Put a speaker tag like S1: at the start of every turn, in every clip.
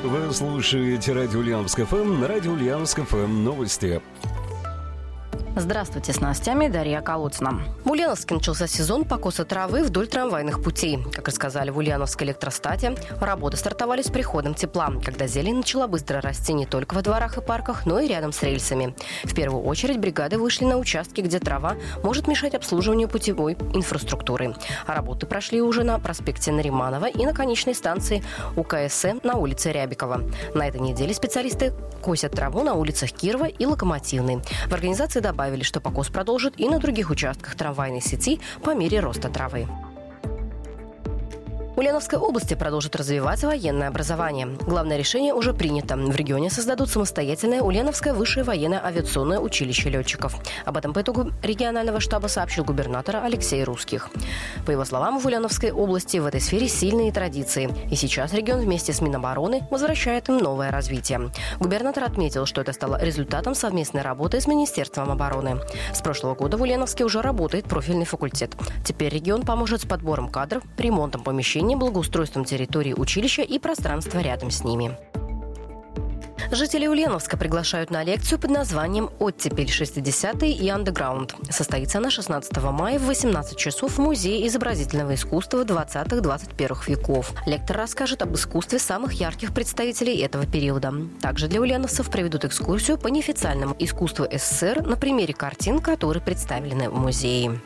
S1: Вы слушаете радио Ульяновск ФМ, на радио Ульяновск ФМ новости.
S2: Здравствуйте, с новостями Дарья Колодцина. В Ульяновске начался сезон покоса травы вдоль трамвайных путей. Как рассказали в Ульяновской электростате, работы стартовали с приходом тепла, когда зелень начала быстро расти не только во дворах и парках, но и рядом с рельсами. В первую очередь бригады вышли на участки, где трава может мешать обслуживанию путевой инфраструктуры. А работы прошли уже на проспекте Нариманова и на конечной станции УКСМ на улице Рябикова. На этой неделе специалисты косят траву на улицах Кирова и Локомотивной. В организации добавили, что покос продолжит и на других участках трамвайной сети по мере роста травы. В Ульяновской области продолжит развиваться военное образование. Главное решение уже принято. В регионе создадут самостоятельное Ульяновское высшее военно-авиационное училище летчиков. Об этом по итогу регионального штаба сообщил губернатор Алексей Русских. По его словам, в Ульяновской области в этой сфере сильные традиции. И сейчас регион вместе с Минобороны возвращает им новое развитие. Губернатор отметил, что это стало результатом совместной работы с Министерством обороны. С прошлого года в Ульяновске уже работает профильный факультет. Теперь регион поможет с подбором кадров, ремонтом помещений, благоустройством территории училища и пространства рядом с ними. Жители Ульяновска приглашают на лекцию под названием «Оттепель 60-е и андеграунд». Состоится она 16 мая в 18 часов в Музее изобразительного искусства 20-21 веков. Лектор расскажет об искусстве самых ярких представителей этого периода. Также для ульяновцев проведут экскурсию по неофициальному искусству СССР на примере картин, которые представлены в музее.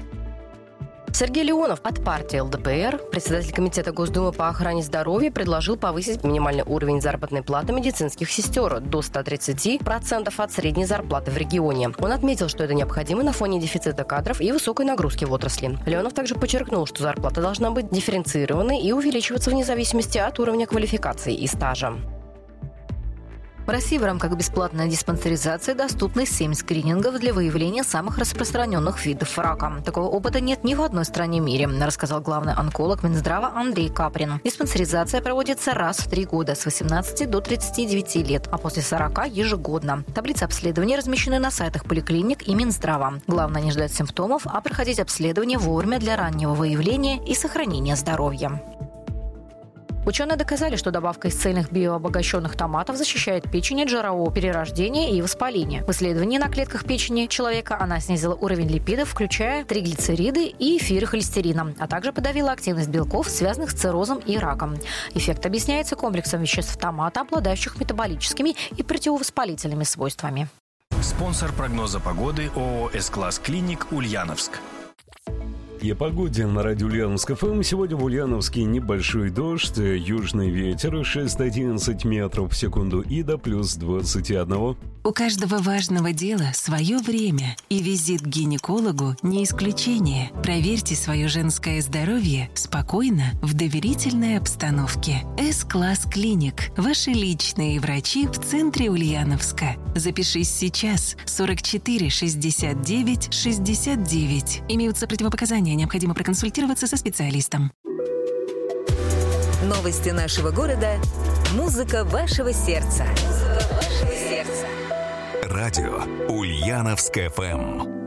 S2: Сергей Леонов от партии ЛДПР, председатель Комитета Госдумы по охране здоровья, предложил повысить минимальный уровень заработной платы медицинских сестер до 130% от средней зарплаты в регионе. Он отметил, что это необходимо на фоне дефицита кадров и высокой нагрузки в отрасли. Леонов также подчеркнул, что зарплата должна быть дифференцированной и увеличиваться вне зависимости от уровня квалификации и стажа. В России в рамках бесплатной диспансеризации доступны 7 скринингов для выявления самых распространенных видов рака. Такого опыта нет ни в одной стране в мире, рассказал главный онколог Минздрава Андрей Каприн. Диспансеризация проводится раз в 3 года с 18 до 39 лет, а после 40 ежегодно. Таблицы обследования размещены на сайтах поликлиник и Минздрава. Главное не ждать симптомов, а проходить обследование вовремя для раннего выявления и сохранения здоровья. Ученые доказали, что добавка из цельных биообогащенных томатов защищает печень от жирового перерождения и воспаления. В исследовании на клетках печени человека она снизила уровень липидов, включая триглицериды и эфиры холестерина, а также подавила активность белков, связанных с циррозом и раком. Эффект объясняется комплексом веществ томата, обладающих метаболическими и противовоспалительными свойствами.
S3: Спонсор прогноза погоды ООО «С-Класс Клиник» Ульяновск.
S1: И о погоде на радио Ульяновск ФМ. Сегодня в Ульяновске небольшой дождь, южный ветер 6-11 метров в секунду и до плюс 21.
S4: У каждого важного дела свое время, и визит к гинекологу не исключение. Проверьте свое женское здоровье спокойно, в доверительной обстановке. С-Класс Клиник. Ваши личные врачи в центре Ульяновска. Запишись сейчас. 44 69 69. Имеются противопоказания. Необходимо проконсультироваться со специалистом.
S5: Новости нашего города. Музыка вашего сердца.
S6: Радио Ульяновск ФМ.